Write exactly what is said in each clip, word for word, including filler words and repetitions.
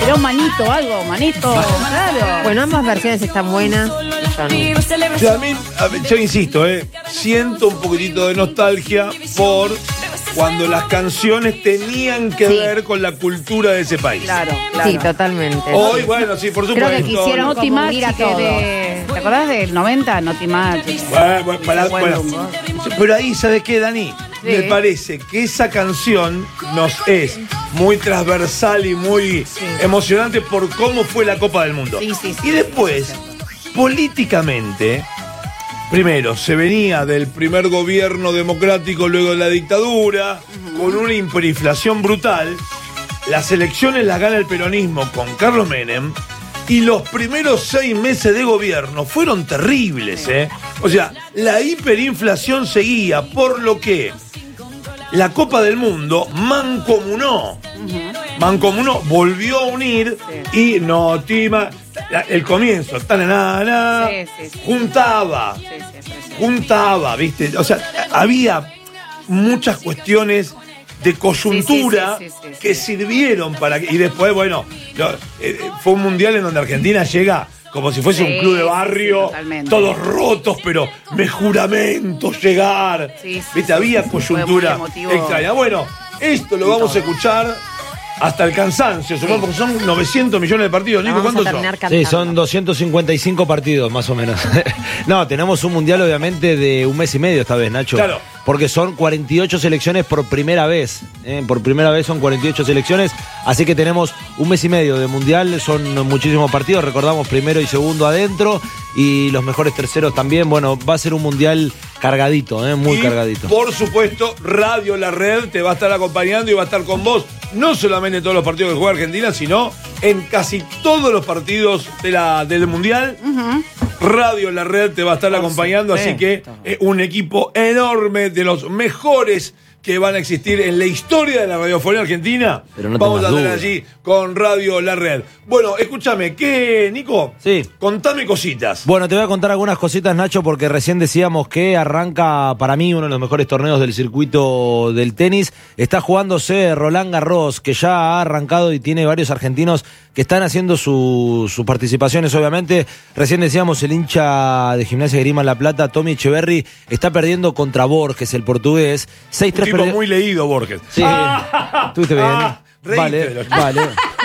Pero manito, algo, manito, claro. Bueno, ambas versiones están buenas. Sí, a mí, a mí, yo insisto, eh, siento un poquitito de nostalgia por cuando las canciones tenían que Sí. ver con la cultura de ese país. Claro, claro. Sí, totalmente. Hoy, bueno, sí, por supuesto. Creo que quisieron Noti como unir a Magic todos. de... ¿Te acordás del noventa? Noti Magic. Bueno, bueno, para- Buen bueno. rumbo. Pero ahí, ¿sabes qué, Dani? Sí. Me parece que esa canción nos es muy transversal y muy emocionante por cómo fue la Copa del Mundo. Sí, sí, sí. Y después, políticamente, primero, se venía del primer gobierno democrático luego de la dictadura, con una hiperinflación brutal. Las elecciones las gana el peronismo con Carlos Menem. Y los primeros seis meses de gobierno fueron terribles, ¿eh? O sea, la hiperinflación seguía, por lo que la Copa del Mundo mancomunó. Mancomunó, volvió a unir y no, Tima, el comienzo, tan, na, na, Sí, sí, sí. juntaba, Sí, sí, sí, sí. juntaba, ¿viste? O sea, había muchas cuestiones de coyuntura Sí, sí, sí, sí, sí, que sí. sirvieron para que. Y después, bueno, lo- eh, fue un mundial en donde Argentina llega como si fuese Sí, un club de sí, barrio, sí, totalmente. todos rotos, pero me juramento llegar. Sí, sí, ¿Viste? sí, Había sí, sí, fue coyuntura muy emotivo. extraña. Bueno, esto lo vamos a escuchar hasta el cansancio, supongo, porque son novecientos millones de partidos. La Nico, vamos a ¿cuántos son? terminar cantando. Sí, son doscientos cincuenta y cinco partidos, más o menos. No, tenemos un mundial, obviamente, de un mes y medio esta vez, Nacho. Claro. Porque son cuarenta y ocho selecciones por primera vez. ¿eh? Por primera vez son cuarenta y ocho selecciones. Así que tenemos un mes y medio de mundial. Son muchísimos partidos. Recordamos primero y segundo adentro. Y los mejores terceros también. Bueno, va a ser un mundial cargadito, ¿eh? muy Y, cargadito. por supuesto, Radio La Red te va a estar acompañando y va a estar con vos, no solamente en todos los partidos que juega Argentina, sino en casi todos los partidos de la, del Mundial. Radio La Red te va a estar acompañando, así que es un equipo enorme de los mejores que van a existir en la historia de la radiofonía argentina. Pero no Vamos a tengas tener duda. allí con Radio La Red. Bueno, escúchame, ¿qué, Nico? Sí. Contame cositas. Bueno, te voy a contar algunas cositas, Nacho, porque recién decíamos que arranca para mí uno de los mejores torneos del circuito del tenis. Está jugándose Roland Garros, que ya ha arrancado y tiene varios argentinos que están haciendo su- sus participaciones, obviamente. Recién decíamos el hincha de Gimnasia Grima La Plata, Tommy Echeverry, está perdiendo contra Borges, el portugués. seis Un tres tipo perdió- muy leído, Borges. Sí, estuviste bien. Ah, reíste vale, de los- vale.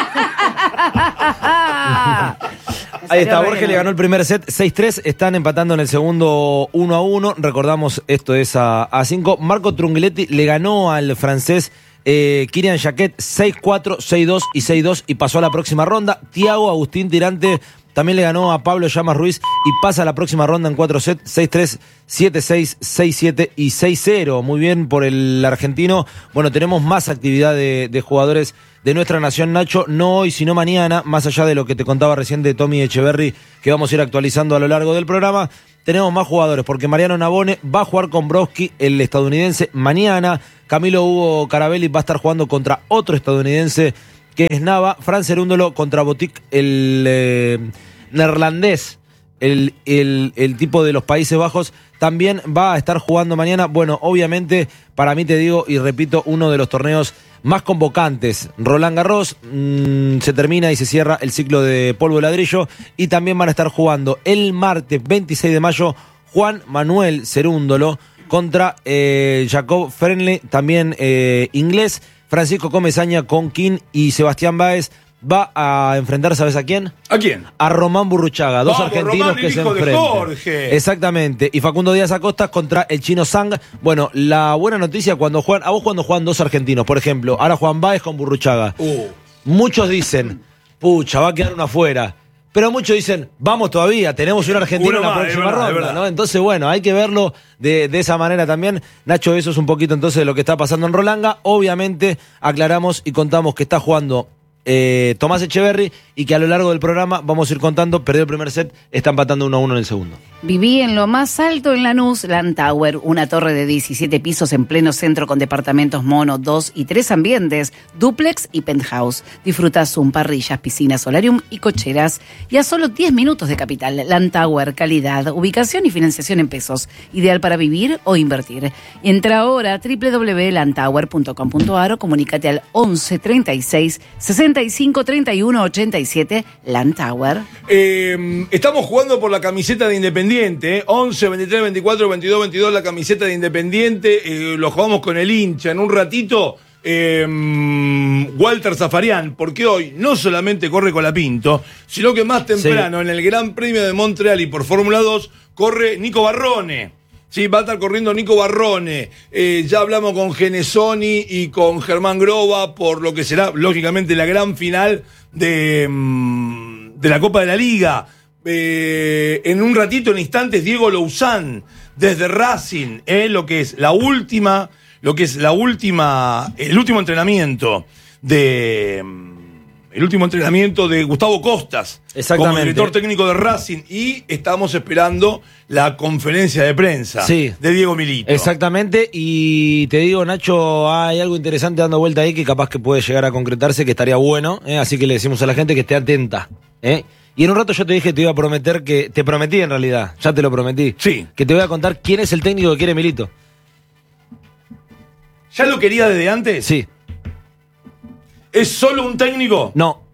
Ahí está, Borges le ganó el primer set seis tres, están empatando en el segundo uno a uno, recordamos, esto es a, a cinco. Marco Trungelliti le ganó al francés eh, Kirian Jacquet seis cuatro, seis dos y seis dos y pasó a la próxima ronda. Thiago Agustín Tirante también le ganó a Pablo Llamas Ruiz y pasa a la próxima ronda en cuatro sets, seis tres, siete seis, seis siete y seis cero. Muy bien por el argentino. Bueno, tenemos más actividad de, de jugadores de nuestra nación, Nacho, no hoy, sino mañana, más allá de lo que te contaba recién de Tommy Echeverry, que vamos a ir actualizando a lo largo del programa. Tenemos más jugadores, porque Mariano Navone va a jugar con Broski, el estadounidense, mañana. Camilo Hugo Carabelli va a estar jugando contra otro estadounidense, que es Nava. Fran Cerúndolo contra Botic, el eh, neerlandés, el, el, el tipo de los Países Bajos, también va a estar jugando mañana. Bueno, obviamente, para mí te digo y repito, uno de los torneos más convocantes. Roland Garros, mmm, se termina y se cierra el ciclo de polvo de ladrillo. Y también van a estar jugando el martes veintiséis de mayo Juan Manuel Cerúndolo contra eh, Jacob Frenley, también eh, inglés. Francisco Comesaña con King y Sebastián Báez va a enfrentar, ¿sabes a quién? ¿A quién? A Román Burruchaga, dos Vamos, argentinos Román, que el se hijo de enfrentan. Jorge. Exactamente. Y Facundo Díaz Acosta contra el chino Zhang. Bueno, la buena noticia cuando juegan, a vos cuando juegan dos argentinos, por ejemplo, ahora Juan Báez con Burruchaga. Uh. Muchos dicen, pucha, va a quedar uno afuera. Pero muchos dicen, vamos todavía, tenemos un argentino Uno en la más, próxima es verdad, es ronda, verdad. ¿no? Entonces, bueno, hay que verlo de, de esa manera también. Nacho, eso es un poquito entonces de lo que está pasando en Rolanga. Obviamente, aclaramos y contamos que está jugando eh, Tomás Echeverry y que a lo largo del programa vamos a ir contando, perdió el primer set, está empatando uno a uno en el segundo. Viví en lo más alto en Lanús, Land Tower, una torre de diecisiete pisos en pleno centro con departamentos mono, dos y tres ambientes, dúplex y penthouse. Disfruta Zoom, parrillas, piscinas, solarium y cocheras. Y a solo diez minutos de Capital. Land Tower, calidad, ubicación y financiación en pesos. Ideal para vivir o invertir. Entra ahora a doble u doble u doble u punto land tower punto com punto a r o comunícate al once treinta y seis sesenta ochenta y cinco, treinta y uno, ochenta y siete, Land Tower. Eh, estamos jugando por la camiseta de Independiente, ¿eh? once, veintitrés, veinticuatro, veintidós, veintidós, la camiseta de Independiente. Eh, lo jugamos con el hincha. En un ratito, eh, Walter Zafarian, porque hoy no solamente corre Colapinto, sino que más temprano, sí, en el Gran Premio de Montreal y por Fórmula dos, corre Nico Barrone. Sí, va a estar corriendo Nico Barrone. Eh, ya hablamos con Genesoni y con Germán Groba por lo que será, lógicamente, la gran final de, de la Copa de la Liga. Eh, en un ratito, en instantes, Diego Louzán, desde Racing, eh, lo que es la última, lo que es la última, el último entrenamiento de... El último entrenamiento de Gustavo Costas como director técnico de Racing, y estamos esperando la conferencia de prensa, sí, de Diego Milito. Exactamente, y te digo, Nacho, hay algo interesante dando vuelta ahí que capaz que puede llegar a concretarse, que estaría bueno, ¿eh? Así que le decimos a la gente que esté atenta, ¿eh? Y en un rato yo te dije que te iba a prometer que... Te prometí en realidad, ya te lo prometí. Sí. Que te voy a contar quién es el técnico que quiere Milito. ¿Ya lo quería desde antes? Sí. ¿Es solo un técnico? No.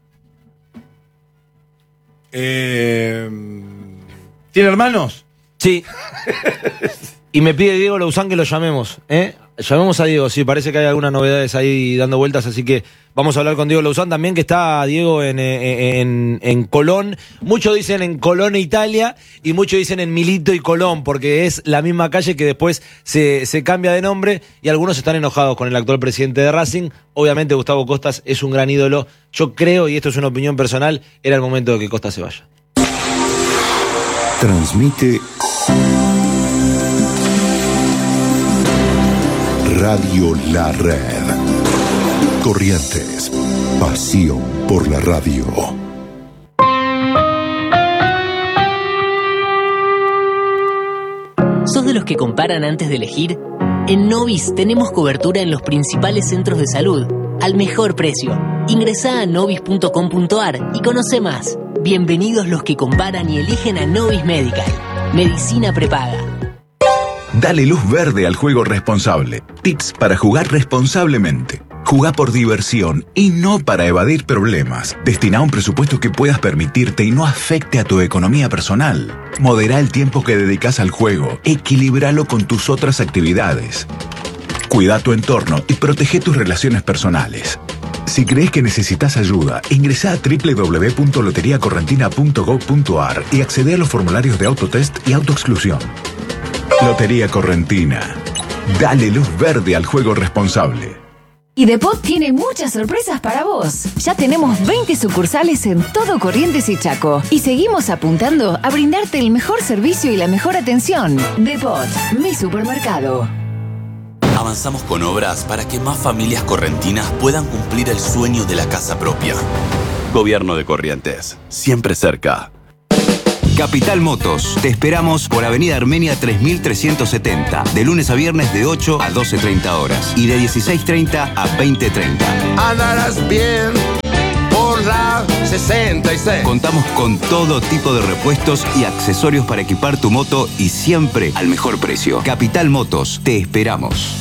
Eh, ¿Tiene hermanos? Sí. Y me pide Diego Louzán que lo llamemos, ¿eh? Llamemos a Diego, sí, parece que hay algunas novedades ahí dando vueltas, así que vamos a hablar con Diego Louzán también, que está Diego en, en, en Colón. Muchos dicen en Colón, Italia, y muchos dicen en Milito y Colón, porque es la misma calle que después se, se cambia de nombre, y algunos están enojados con el actual presidente de Racing. Obviamente Gustavo Costas es un gran ídolo. Yo creo, y esto es una opinión personal, era el momento de que Costas se vaya. Transmite Radio La Red. Corrientes, pasión por la radio. ¿Sos de los que comparan antes de elegir? En Novis tenemos cobertura en los principales centros de salud, al mejor precio. Ingresá a novis punto com punto ar y conoce más. Bienvenidos los que comparan y eligen a Novis Medical. Medicina prepaga. Dale luz verde al juego responsable. Tips para jugar responsablemente. Jugá por diversión y no para evadir problemas. Destina un presupuesto que puedas permitirte y no afecte a tu economía personal. Modera el tiempo que dedicas al juego. Equilíbralo con tus otras actividades. Cuida tu entorno y protege tus relaciones personales. Si crees que necesitas ayuda, ingresá a doble u doble u doble u punto lotería correntina punto gob punto ar y accede a los formularios de autotest y autoexclusión. Lotería Correntina. Dale luz verde al juego responsable. Y Depot tiene muchas sorpresas para vos. Ya tenemos veinte sucursales en todo Corrientes y Chaco. Y seguimos apuntando a brindarte el mejor servicio y la mejor atención. Depot, mi supermercado. Avanzamos con obras para que más familias correntinas puedan cumplir el sueño de la casa propia. Gobierno de Corrientes, siempre cerca. Capital Motos. Te esperamos por Avenida Armenia tres mil trescientos setenta, de lunes a viernes de ocho a doce treinta horas y de dieciséis treinta a veinte treinta. Andarás bien por la sesenta y seis. Contamos con todo tipo de repuestos y accesorios para equipar tu moto y siempre al mejor precio. Capital Motos. Te esperamos.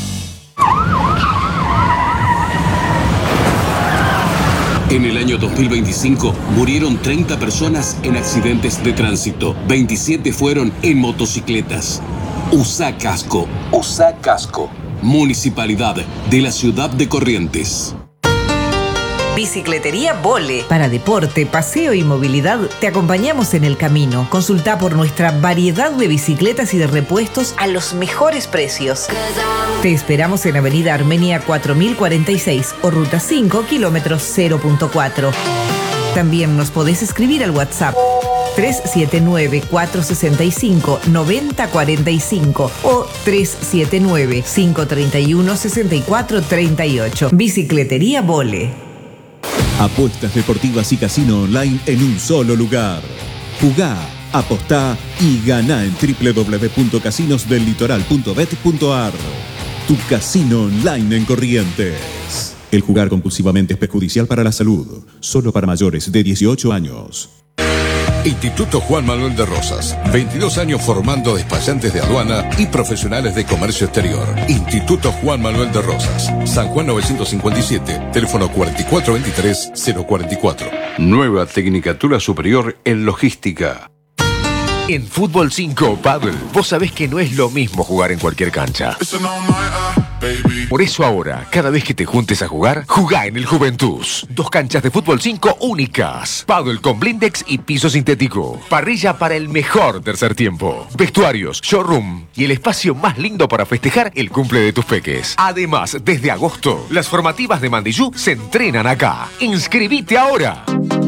En el año dos mil veinticinco murieron treinta personas en accidentes de tránsito. veintisiete fueron en motocicletas. Usá casco. Usá casco. Municipalidad de la Ciudad de Corrientes. Bicicletería Vole. Para deporte, paseo y movilidad, te acompañamos en el camino. Consulta por nuestra variedad de bicicletas y de repuestos a los mejores precios. Te esperamos en Avenida Armenia cuatro mil cuarenta y seis o Ruta cinco, kilómetros cero punto cuatro. También nos podés escribir al WhatsApp tres siete nueve, cuatro seis cinco, nueve cero cuatro cinco o tres siete nueve, cinco tres uno, seis cuatro tres ocho. Bicicletería Vole. Apuestas deportivas y casino online en un solo lugar. Jugá, apostá y ganá en doble u doble u doble u punto casinos del litoral punto bet punto ar. Tu casino online en Corrientes. El jugar compulsivamente es perjudicial para la salud. Solo para mayores de dieciocho años. Instituto Juan Manuel de Rosas. veintidós años formando despachantes de aduana y profesionales de comercio exterior. Instituto Juan Manuel de Rosas. San Juan novecientos cincuenta y siete. Teléfono cuatro cuatro veintitrés cero cuarenta y cuatro. Nueva Tecnicatura Superior en Logística. En Fútbol cinco Paddle, vos sabés que no es lo mismo jugar en cualquier cancha. Por eso ahora, cada vez que te juntes a jugar, jugá en el Juventus. Dos canchas de Fútbol cinco únicas. Paddle con blindex y piso sintético. Parrilla para el mejor tercer tiempo. Vestuarios, showroom y el espacio más lindo para festejar el cumple de tus peques. Además, desde agosto, las formativas de Mandillú se entrenan acá. ¡Inscribite ahora!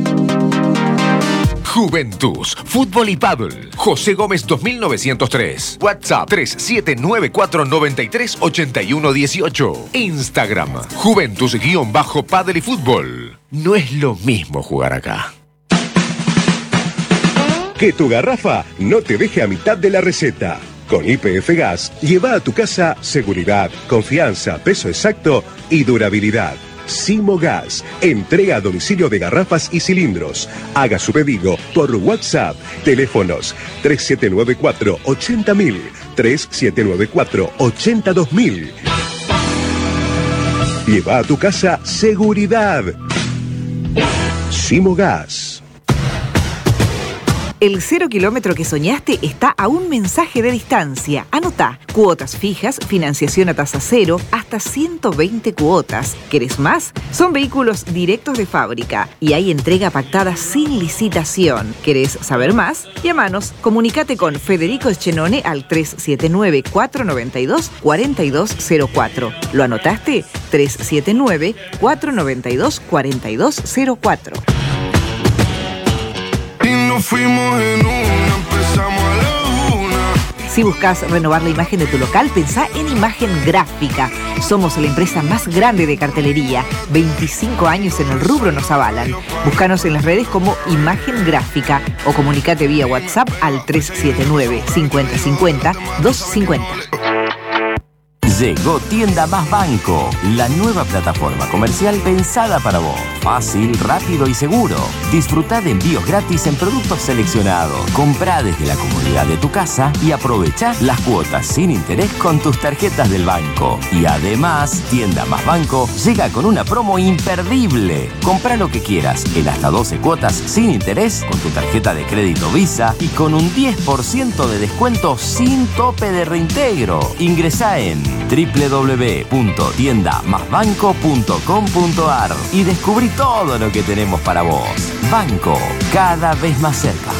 Juventus, Fútbol y Paddle. José Gómez dos mil novecientos tres. WhatsApp tres siete nueve cuatro nueve tres ocho uno uno ocho. Instagram, Juventus-Paddle y Fútbol. No es lo mismo jugar acá. Que tu garrafa no te deje a mitad de la receta. Con Y P F Gas, lleva a tu casa seguridad, confianza, peso exacto y durabilidad. Simo Gas, entrega a domicilio de garrafas y cilindros. Haga su pedido por WhatsApp. Teléfonos tres siete nueve cuatro ocho cero mil, tres siete nueve cuatro ocho dos mil. Lleva a tu casa seguridad. Simo Gas. El cero kilómetro que soñaste está a un mensaje de distancia. Anotá. Cuotas fijas, financiación a tasa cero, hasta ciento veinte cuotas. ¿Querés más? Son vehículos directos de fábrica y hay entrega pactada sin licitación. ¿Querés saber más? Llámanos. Comunicate con Federico Schenone al tres siete nueve cuatro nueve dos cuatro dos cero cuatro. ¿Lo anotaste? tres siete nueve cuatro nueve dos cuatro dos cero cuatro. Fuimos en una, empezamos a la una. Si buscas renovar la imagen de tu local, pensá en Imagen Gráfica. Somos la empresa más grande de cartelería. veinticinco años en el rubro nos avalan. Búscanos en las redes como Imagen Gráfica o comunicate vía WhatsApp al tres siete nueve cincuenta cincuenta doscientos cincuenta. Llegó Tienda Más Banco, la nueva plataforma comercial pensada para vos. Fácil, rápido y seguro. Disfrutá de envíos gratis en productos seleccionados. Comprá desde la comodidad de tu casa y aprovechá las cuotas sin interés con tus tarjetas del banco. Y además, Tienda Más Banco llega con una promo imperdible. Comprá lo que quieras en hasta doce cuotas sin interés con tu tarjeta de crédito Visa y con un diez por ciento de descuento sin tope de reintegro. Ingresá en doble u doble u doble u punto tienda más banco punto com punto a r y descubrí todo lo que tenemos para vos. Banco, cada vez más cerca.